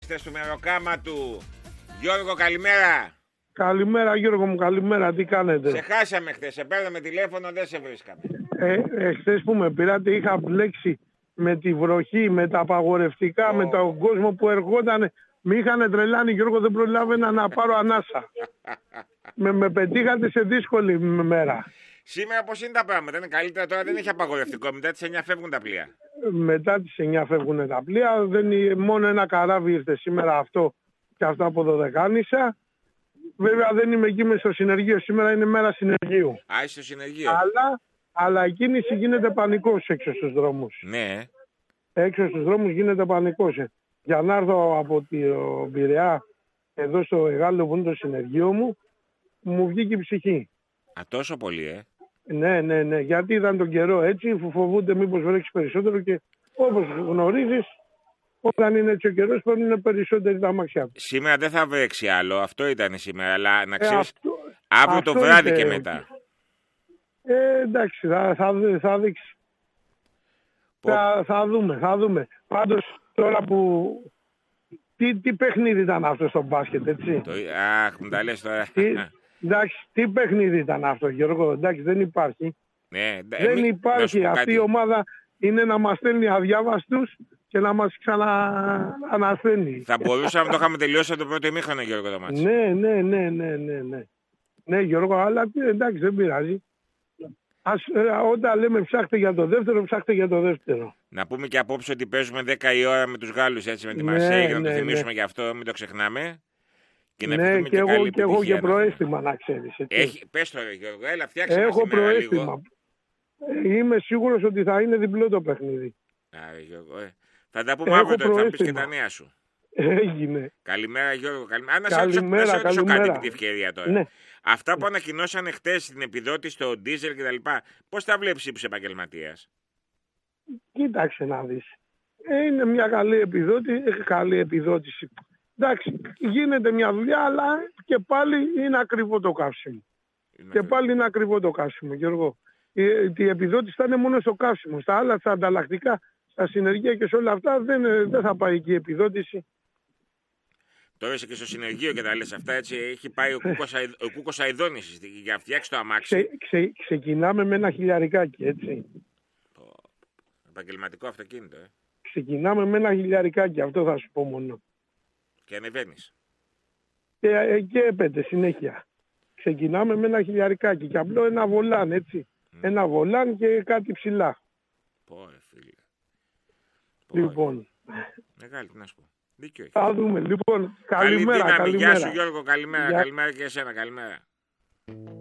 χθες του Μεροκάματου. Γιώργο, καλημέρα. Καλημέρα Γιώργο μου, καλημέρα, τι κάνετε? Σε χάσαμε χθες, σε παίρναμε τηλέφωνο, δεν σε βρίσκαμε. Χθες που με πήρατε είχα μπλέξει με τη βροχή, με τα απαγορευτικά, με τον κόσμο που ερχόταν. Με είχαν τρελάνει Γιώργο, δεν προλάβαινα να πάρω ανάσα. με πετύχατε σε δύσκολη μέρα. Σήμερα πώς είναι τα πράγματα, είναι καλύτερα τώρα, δεν έχει απαγορευτικό, μετά τις 9 φεύγουν τα πλοία. Μετά τις 9 φεύγουν τα πλοία, μόνο ένα καράβι ήρθε σήμερα αυτό και αυτό από Δωδεκάνησα. Βέβαια δεν είμαι εκεί μες στο συνεργείο, σήμερα είναι μέρα συνεργείου. Α, είσαι στο συνεργείο. Αλλά η κίνηση γίνεται πανικός έξω στους δρόμους. Ναι. Έξω στους δρόμους γίνεται πανικός. Για να έρθω από την Πειραιά εδώ στο Εγάλεο που είναι το συνεργείο μου βγήκε η ψυχή. Α, τόσο πολύ, Ναι, γιατί ήταν τον καιρό έτσι, φοβούνται μήπως βρέξει περισσότερο και όπως γνωρίζεις, όταν είναι έτσι ο καιρός παίρνουν περισσότεροι τα αμάξια. Σήμερα δεν θα βρέξει άλλο, αυτό ήταν σήμερα, αλλά να ξέρεις, αύριο το βράδυ και μετά. Εντάξει, θα δείξει. Θα δούμε. Πάντως τώρα που... Τι παιχνίδι ήταν αυτό στο μπάσκετ, έτσι. Αχ, μου τα λες τώρα. Εντάξει, τι παιχνίδι ήταν αυτό, Γιώργο, εντάξει, δεν υπάρχει. Ναι, δεν υπάρχει. Αυτή η ομάδα είναι να μας στέλνει αδιάβαστους και να μας ξανααναστέλνει. Θα μπορούσαμε να το είχαμε τελειώσει από το πρώτο ημίχρονο, Γιώργο, το μάτι. Ναι. Ναι, Γιώργο, αλλά εντάξει, δεν πειράζει. Όταν λέμε ψάχτε για το δεύτερο, ψάχτε για το δεύτερο. Να πούμε και απόψε ότι παίζουμε 10 η ώρα με τους Γάλλους, έτσι, με τη Μαρσέη, για να το θυμίσουμε και αυτό, μην το ξεχνάμε. Και να και εγώ και προαίσθημα, να ξέρεις. Πες το, Γιώργο, έλα, φτιάξε έχω προαίσθημα. Είμαι σίγουρος ότι θα είναι διπλό το παιχνίδι. Γιώργο, θα τα πούμε αύριο, θα πεις και τα νέα σου. Έγινε. Καλημέρα, Γιώργο. Καλημέρα. Να σε ρωτήσω κάτι με την ευκαιρία τώρα. Ναι. Αυτά που ανακοινώσανε χτες στην επιδότηση στο ντίζελ κτλ. Πώς τα βλέπεις ύψος επαγγελματίας? Κοίταξε να δεις. Είναι μια καλή επιδότηση. Εντάξει, γίνεται μια δουλειά, αλλά και πάλι είναι ακριβό το καύσιμο. Είναι ακριβό το καύσιμο, Γιώργο. Η επιδότηση θα είναι μόνο στο καύσιμο. Στα άλλα, στα ανταλλακτικά, στα συνεργεία και σε όλα αυτά δεν θα πάει εκεί η επιδότηση. Τώρα είσαι και στο συνεργείο και τα λες αυτά, έτσι, έχει πάει ο Κούκος Αηδόνης για να φτιάξει το αμάξι. Ξεκινάμε με ένα χιλιαρικάκι, έτσι. Επαγγελματικό αυτοκίνητο, Ξεκινάμε με ένα χιλιαρικάκι, αυτό θα σου πω μόνο. Και ανεβαίνεις. Και έπεται συνέχεια. Ξεκινάμε με ένα χιλιαρικάκι και απλό ένα βολάν, έτσι. Ένα βολάν και κάτι ψηλά. Πόρε, φίλε. Λοιπόν. Μεγάλη, τι να σου πω. Δίκιο έχει. Θα δούμε. Λοιπόν, καλημέρα. Γεια σου, Γιώργο, καλημέρα. Καλημέρα και εσένα, καλημέρα.